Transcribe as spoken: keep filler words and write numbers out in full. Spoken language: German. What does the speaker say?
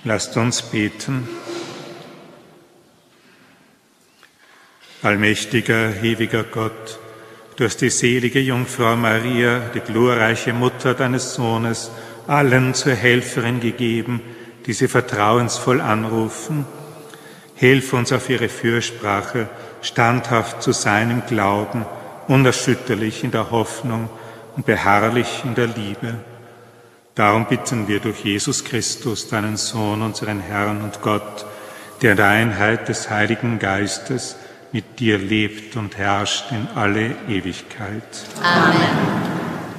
Lasst uns beten. Allmächtiger, ewiger Gott, du hast die selige Jungfrau Maria, die glorreiche Mutter deines Sohnes, allen zur Helferin gegeben, die sie vertrauensvoll anrufen. Hilf uns auf ihre Fürsprache, standhaft zu sein im Glauben, unerschütterlich in der Hoffnung und beharrlich in der Liebe. Darum bitten wir durch Jesus Christus, deinen Sohn, unseren Herrn und Gott, der in der Einheit des Heiligen Geistes mit dir lebt und herrscht in alle Ewigkeit. Amen.